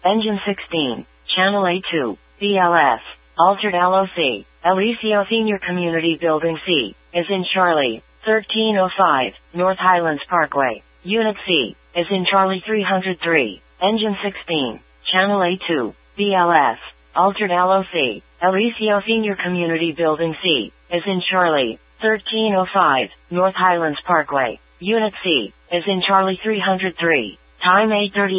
Engine 16, Channel A2, BLS, Altered LOC, Eliseo Senior Community Building C, is in Charlie, 1305, North Highlands Parkway, Unit C, is in Charlie 303, Engine 16, Channel A2, BLS, Altered LOC, Eliseo Senior Community Building C, is in Charlie, 1305, North Highlands Parkway, Unit C, is in Charlie 303, time 8:30.